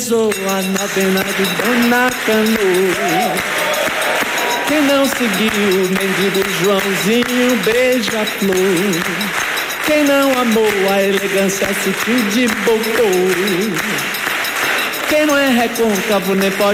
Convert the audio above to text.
A novena de Dona Canoa. Quem não seguiu o mendigo Joãozinho beija-flor. Quem não amou a elegância sutil de Bocô. Quem não é recôncavo nem pode